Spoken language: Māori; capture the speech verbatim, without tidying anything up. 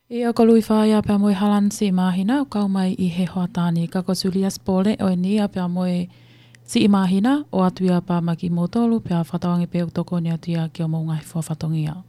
E o ka lui whaia pia moe halan si mahina o kau mai i he hoatani ka ko Julia Spole o ni a pia moe si i mahina o atuia pa maki motolu pia whatawangi pe utoko ni atua ki o maunga he whatongia.